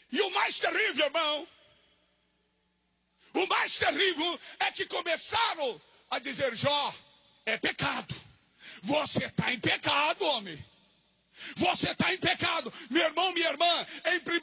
E o mais terrível, irmão, o mais terrível é que começaram a dizer: Jó, é pecado. Você está em pecado, homem. Você está em pecado. Meu irmão, minha irmã, em